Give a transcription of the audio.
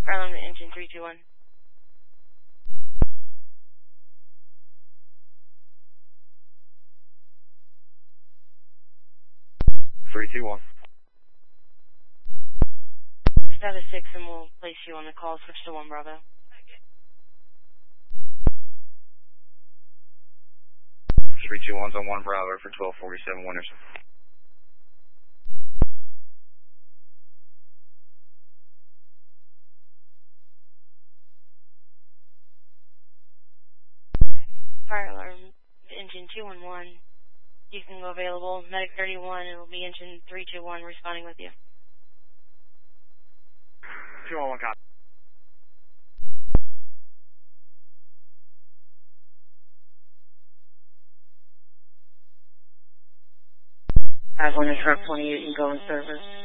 Bravo to engine 321. 321. Status 6, and we'll place you on the call. Switch to 1 Bravo. 321's on 1 Bravo for 1247 Winters. Fire alarm, engine 211. You can go available. Medic 31, it will be engine 321 responding with you. 211 copy. I have 1 truck 28 and go in service.